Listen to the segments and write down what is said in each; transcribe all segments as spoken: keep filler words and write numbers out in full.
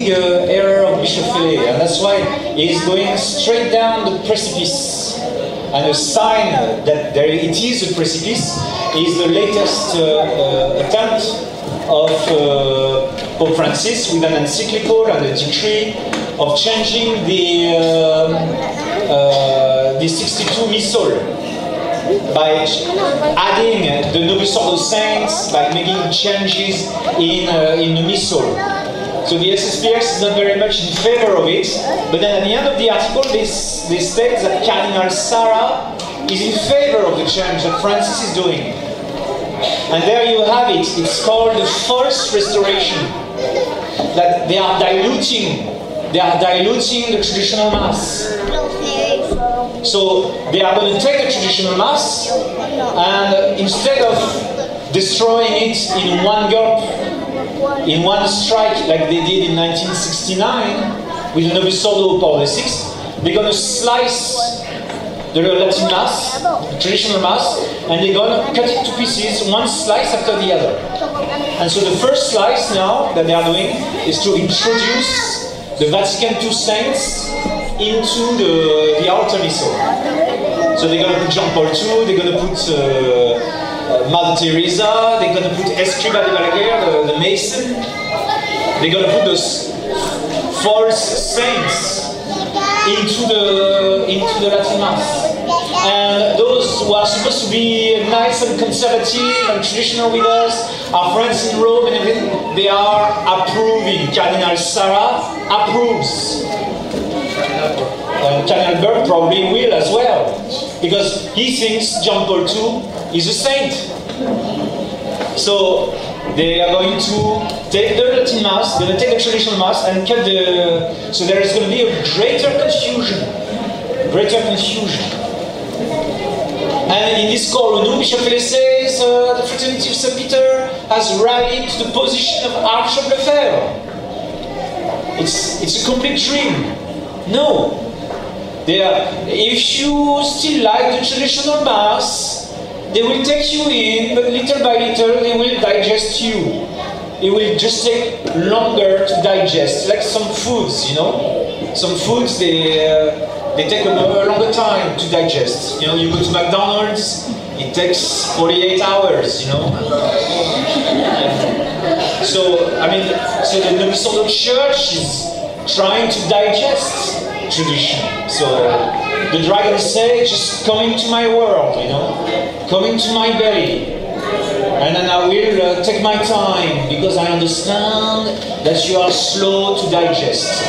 big uh, error of Bishop Fellay, and that's why he's going straight down the precipice. And a sign that there it is a precipice is the latest uh, uh, attempt of uh, Pope Francis with an encyclical and a decree of changing the um, uh, the sixty-two Missal by adding the Novus Ordo Saints, by making changes in uh, in the Missal. So the S S P X is not very much in favor of it, but then at the end of the article they, they state that Cardinal Sarah is in favor of the change that Francis is doing. And there you have it, it's called the false restoration. That they are diluting, they are diluting the traditional Mass. So they are going to take the traditional Mass and instead of destroying it in one gulp, in one strike like they did in nineteen sixty-nine with the Novus Ordo Paul the sixth, they're going to slice the Latin Mass, the traditional Mass, and they're going to cut it to pieces, one slice after the other. And so the first slice now that they are doing is to introduce the Vatican two saints into the, the altar missal. So they're going to put John Paul the second, they're going to put uh, Uh, Mother Teresa, they're going to put Escrivá de Balaguer, the, the Mason, they're going to put those false saints into the, into the Latin Mass. And those who are supposed to be nice and conservative and traditional with us, our friends in Rome and everything, they are approving. Cardinal Sarah approves. And Cardinal Burke probably will as well, because he thinks John Paul the second is a saint. So they are going to take the Latin Mass, they're going to take the traditional Mass and cut the... So there is going to be a greater confusion. Greater confusion. And in this call, Bishop Fellay says uh, the Fraternity of Saint Peter has rallied to the position of Archbishop Lefebvre. It's, it's a complete dream. No. They are, if you still like the traditional Mass, they will take you in, but little by little they will digest you. It will just take longer to digest, like some foods, you know. Some foods, they, uh, they take a, a longer time to digest. You know, you go to McDonald's, it takes forty-eight hours, you know. So, I mean, so the Novus Ordo Church is trying to digest tradition. So the dragon says, just come into my world, you know, come into my belly, and then I will uh, take my time, because I understand that you are slow to digest.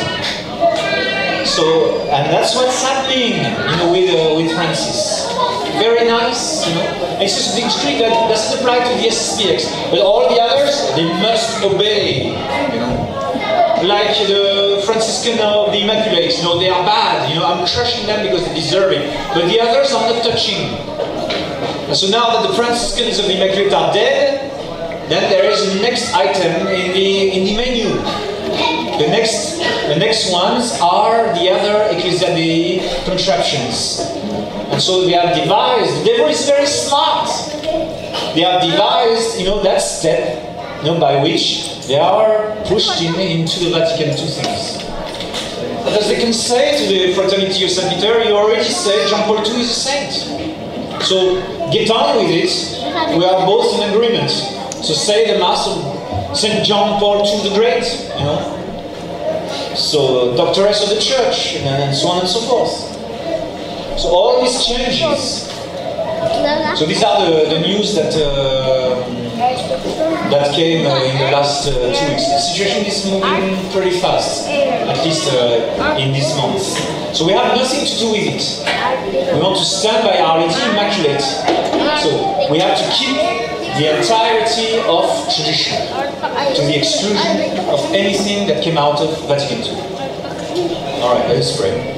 So, and that's what's happening, you know, with, uh, with Francis. Very nice, you know. And it's just a big trick that doesn't apply to the S S P X, but all the others, they must obey, you know. Like the Franciscan of the Immaculate, you know, they are bad, you know, I'm crushing them because they deserve it. But the others are not touching. And so now that the Franciscans of the Immaculate are dead, then there is the next item in the in the menu. The next the next ones are the other Ecclesia Dei contraptions. And so they have devised, the devil is very smart. They have devised, you know, that step, you know, by which they are pushed in into the Vatican two things. Because they can say to the Fraternity of Saint Peter, you already said John Paul the second is a saint. So get on with it. We are both in agreement. So say the Mass of Saint John Paul the second the Great, you know. So Doctoress of the Church, and so on and so forth. So all these changes. So these are the, the news that uh, that came uh, in the last uh, two weeks. The situation is moving pretty fast, at least uh, in this month. So we have nothing to do with it. We want to stand by Our Lady Immaculate. So we have to keep the entirety of tradition, to the exclusion of anything that came out of Vatican two. Alright, let's pray.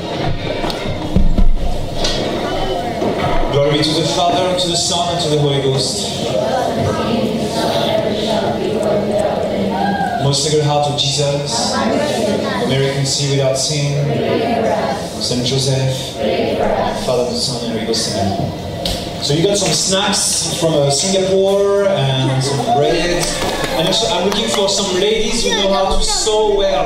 Glory be to the Father, and to the Son, and to the Holy Ghost. Most Sacred Heart of Jesus, Mary conceived without sin, Saint Joseph, Father, the Son, and Holy Ghost. Amen. So you got some snacks from uh, Singapore and some bread. And actually, I'm looking for some ladies who know how to sew well.